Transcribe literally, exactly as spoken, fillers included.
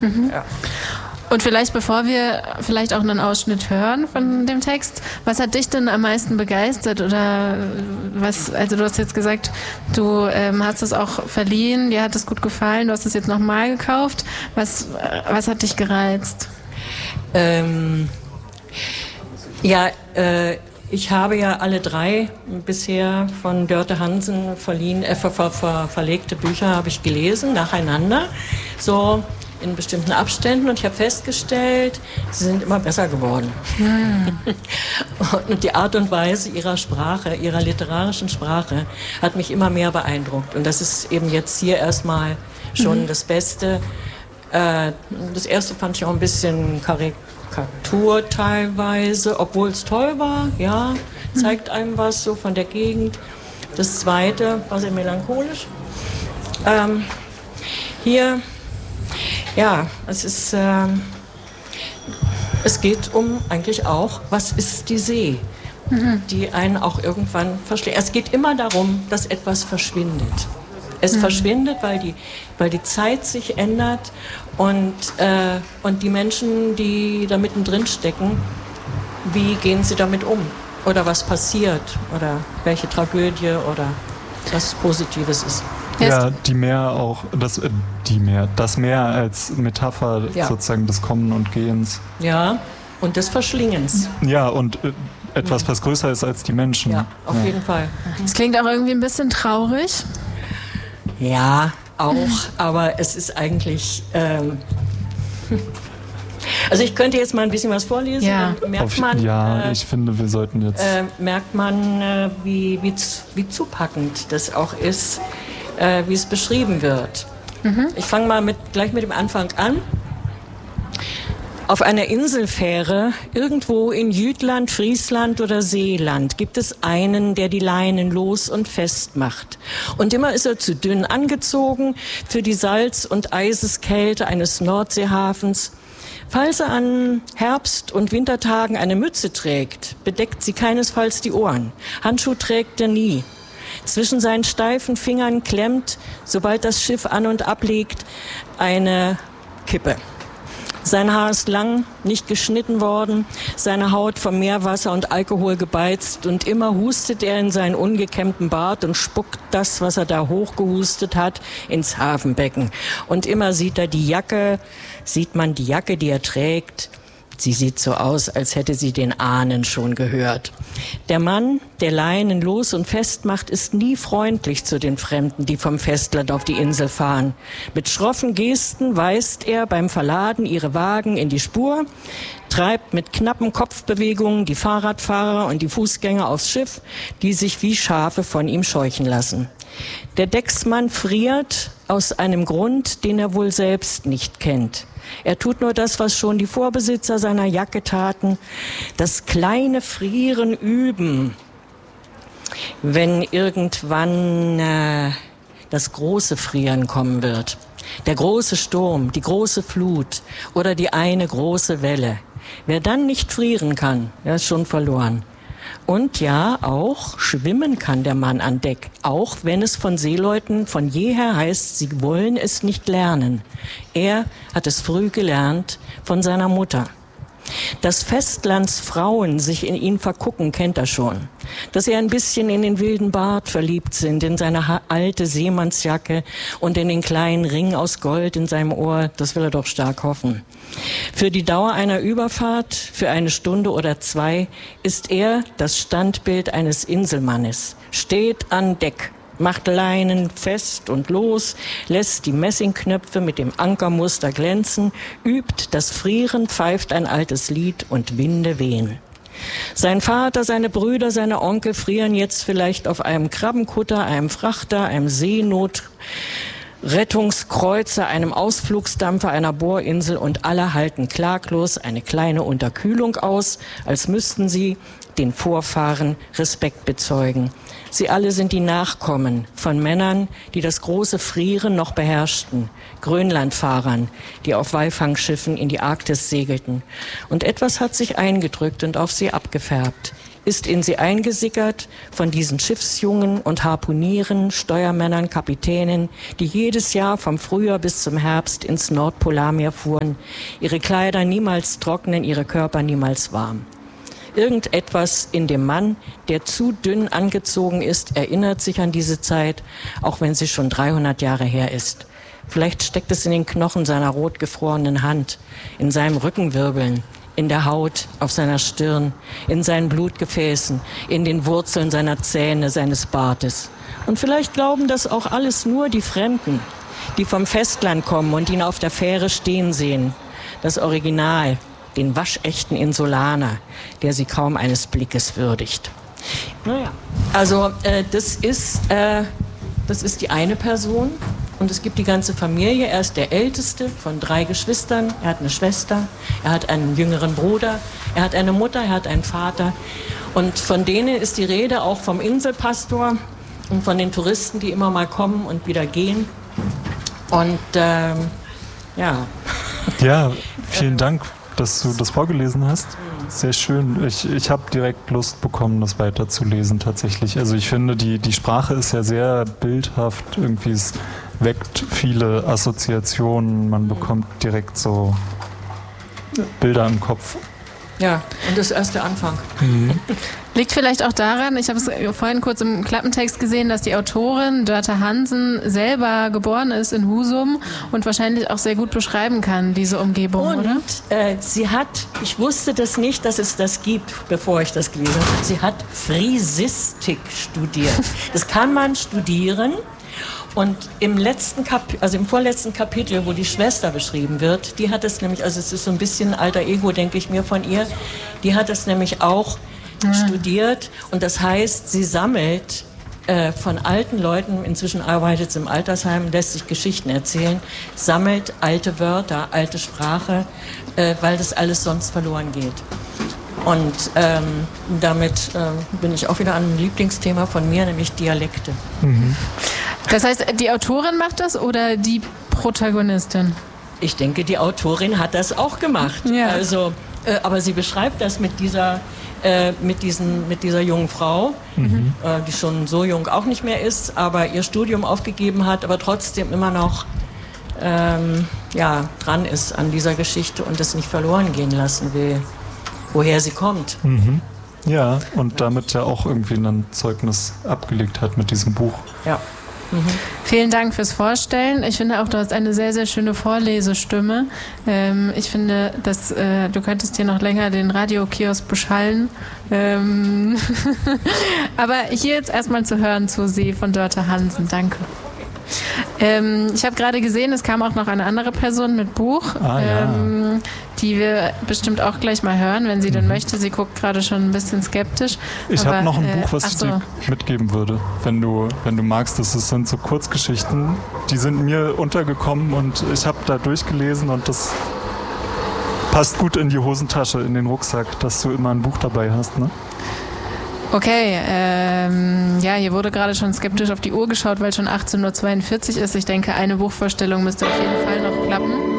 Mhm. Ja. Und vielleicht, bevor wir vielleicht auch einen Ausschnitt hören von dem Text, was hat dich denn am meisten begeistert? Oder was, also du hast jetzt gesagt, du ähm, hast es auch verliehen, dir hat es gut gefallen, du hast es jetzt nochmal gekauft. Was, was hat dich gereizt? Ähm, ja, äh, ich habe ja alle drei bisher von Dörte Hansen verliehen, äh, ver, ver, ver, verlegte Bücher habe ich gelesen, nacheinander, so in bestimmten Abständen, und ich habe festgestellt, sie sind immer besser geworden. Hm. Und die Art und Weise ihrer Sprache, ihrer literarischen Sprache, hat mich immer mehr beeindruckt. Und das ist eben jetzt hier erstmal schon mhm. das Beste. Äh, das erste fand ich auch ein bisschen Karikatur teilweise, obwohl es toll war, ja, zeigt einem was so von der Gegend. Das zweite war sehr melancholisch. Ähm, hier Ja, es ist, äh, es geht um eigentlich auch, was ist die See, mhm. die einen auch irgendwann verschlägt. Es geht immer darum, dass etwas verschwindet. Es mhm. verschwindet, weil die, weil die Zeit sich ändert und, äh, und die Menschen, die da mittendrin stecken, wie gehen sie damit um? Oder was passiert? Oder welche Tragödie oder was Positives ist. Ja, die Meer auch, das, äh, die Meer, das Meer als Metapher ja. sozusagen des Kommen und Gehens. Ja, und des Verschlingens. Ja, und äh, etwas, was größer ist als die Menschen. Ja, auf ja. jeden Fall. Es klingt auch irgendwie ein bisschen traurig. Ja, auch, aber es ist eigentlich... Ähm, also ich könnte jetzt mal ein bisschen was vorlesen, ja. dann merkt auf, man... Ja, äh, ich finde, wir sollten jetzt... Äh, merkt man, äh, wie, wie, wie zupackend das auch ist, äh, wie es beschrieben wird. Mhm. Ich fange mal mit, gleich mit dem Anfang an. Auf einer Inselfähre, irgendwo in Jütland, Friesland oder Seeland, gibt es einen, der die Leinen los und fest macht. Und immer ist er zu dünn angezogen für die Salz- und Eiseskälte eines Nordseehafens. Falls er an Herbst- und Wintertagen eine Mütze trägt, bedeckt sie keinesfalls die Ohren. Handschuh trägt er nie. Zwischen seinen steifen Fingern klemmt, sobald das Schiff an- und ablegt, eine Kippe. Sein Haar ist lang, nicht geschnitten worden, seine Haut vom Meerwasser und Alkohol gebeizt, und immer hustet er in seinen ungekämmten Bart und spuckt das, was er da hochgehustet hat, ins Hafenbecken. Und immer sieht er die Jacke, sieht man die Jacke, die er trägt. Sie sieht so aus, als hätte sie den Ahnen schon gehört. Der Mann, der Leinen los und fest macht, ist nie freundlich zu den Fremden, die vom Festland auf die Insel fahren. Mit schroffen Gesten weist er beim Verladen ihre Wagen in die Spur, treibt mit knappen Kopfbewegungen die Fahrradfahrer und die Fußgänger aufs Schiff, die sich wie Schafe von ihm scheuchen lassen. Der Decksmann friert aus einem Grund, den er wohl selbst nicht kennt. Er tut nur das, was schon die Vorbesitzer seiner Jacke taten, das kleine Frieren üben, wenn irgendwann äh, das große Frieren kommen wird. Der große Sturm, die große Flut oder die eine große Welle. Wer dann nicht frieren kann, der ist schon verloren. Und ja, auch schwimmen kann der Mann an Deck, auch wenn es von Seeleuten von jeher heißt, sie wollen es nicht lernen. Er hat es früh gelernt von seiner Mutter. Dass Festlandsfrauen sich in ihn vergucken, kennt er schon. Dass er ein bisschen in den wilden Bart verliebt sind, in seine alte Seemannsjacke und in den kleinen Ring aus Gold in seinem Ohr, das will er doch stark hoffen. Für die Dauer einer Überfahrt, für eine Stunde oder zwei, ist er das Standbild eines Inselmannes, steht an Deck, macht Leinen fest und los, lässt die Messingknöpfe mit dem Ankermuster glänzen, übt das Frieren, pfeift ein altes Lied und Winde wehen. Sein Vater, seine Brüder, seine Onkel frieren jetzt vielleicht auf einem Krabbenkutter, einem Frachter, einem Seenotrettungskreuzer, einem Ausflugsdampfer, einer Bohrinsel, und alle halten klaglos eine kleine Unterkühlung aus, als müssten sie den Vorfahren Respekt bezeugen. Sie alle sind die Nachkommen von Männern, die das große Frieren noch beherrschten, Grönlandfahrern, die auf Walfangschiffen in die Arktis segelten. Und etwas hat sich eingedrückt und auf sie abgefärbt. ist in sie eingesickert von diesen Schiffsjungen und Harpunieren, Steuermännern, Kapitänen, die jedes Jahr vom Frühjahr bis zum Herbst ins Nordpolarmeer fuhren, ihre Kleider niemals trocknen, ihre Körper niemals warm. Irgendetwas in dem Mann, der zu dünn angezogen ist, erinnert sich an diese Zeit, auch wenn sie schon dreihundert Jahre her ist. Vielleicht steckt es in den Knochen seiner rot gefrorenen Hand, in seinem Rückenwirbeln, in der Haut, auf seiner Stirn, in seinen Blutgefäßen, in den Wurzeln seiner Zähne, seines Bartes. Und vielleicht glauben das auch alles nur die Fremden, die vom Festland kommen und ihn auf der Fähre stehen sehen. Das Original, den waschechten Insulaner, der sie kaum eines Blickes würdigt. Naja, also äh, das ist, äh, das ist die eine Person. Und es gibt die ganze Familie. Er ist der Älteste von drei Geschwistern. Er hat eine Schwester, er hat einen jüngeren Bruder, er hat eine Mutter, er hat einen Vater. Und von denen ist die Rede, auch vom Inselpastor und von den Touristen, die immer mal kommen und wieder gehen. Und ähm, ja. Ja, vielen Dank, dass du das vorgelesen hast. Sehr schön. Ich, ich habe direkt Lust bekommen, das weiterzulesen tatsächlich. Also ich finde, die, die Sprache ist ja sehr bildhaft. Irgendwie es weckt viele Assoziationen. Man bekommt direkt so Bilder im Kopf. Ja, und das ist erst der Anfang. Mhm. Liegt vielleicht auch daran, ich habe es vorhin kurz im Klappentext gesehen, dass die Autorin Dörte Hansen selber geboren ist in Husum und wahrscheinlich auch sehr gut beschreiben kann, diese Umgebung, und, oder? Äh, sie hat, ich wusste das nicht, dass es das gibt, bevor ich das gelesen habe, sie hat Friesistik studiert. Das kann man studieren. Und im letzten Kap- also im vorletzten Kapitel, wo die Schwester beschrieben wird, die hat es nämlich, also es ist so ein bisschen alter Ego, denke ich mir von ihr, die hat es nämlich auch ja. studiert. Und das heißt, sie sammelt äh, von alten Leuten, inzwischen arbeitet sie im Altersheim, lässt sich Geschichten erzählen, sammelt alte Wörter, alte Sprache, äh, weil das alles sonst verloren geht. Und ähm, damit äh, bin ich auch wieder an einem Lieblingsthema von mir, nämlich Dialekte. Mhm. Das heißt, die Autorin macht das oder die Protagonistin? Ich denke, die Autorin hat das auch gemacht. Ja. Also, äh, aber sie beschreibt das mit dieser, äh, mit diesen, mit dieser jungen Frau, mhm. äh, die schon so jung auch nicht mehr ist, aber ihr Studium aufgegeben hat, aber trotzdem immer noch ähm, ja, dran ist an dieser Geschichte und es nicht verloren gehen lassen will, woher sie kommt. Mhm. Ja, und damit ja auch irgendwie ein Zeugnis abgelegt hat mit diesem Buch. Ja. Mhm. Vielen Dank fürs Vorstellen. Ich finde auch, du hast eine sehr, sehr schöne Vorlesestimme. Ähm, ich finde, dass äh, du könntest hier noch länger den Radiokiosk beschallen. Ähm Aber hier jetzt erstmal zu hören zu Sie von Dörte Hansen. Danke. Ähm, ich habe gerade gesehen, es kam auch noch eine andere Person mit Buch, ah, ja. ähm, die wir bestimmt auch gleich mal hören, wenn sie mhm. denn möchte. Sie guckt gerade schon ein bisschen skeptisch. Ich habe noch ein äh, Buch, was ich so. dir mitgeben würde, wenn du, wenn du magst. Das sind so Kurzgeschichten, die sind mir untergekommen und ich habe da durchgelesen und das passt gut in die Hosentasche, in den Rucksack, dass du immer ein Buch dabei hast, ne? Okay, ähm, ja, hier wurde gerade schon skeptisch auf die Uhr geschaut, weil schon achtzehn Uhr zweiundvierzig ist. Ich denke, eine Buchvorstellung müsste auf jeden Fall noch klappen.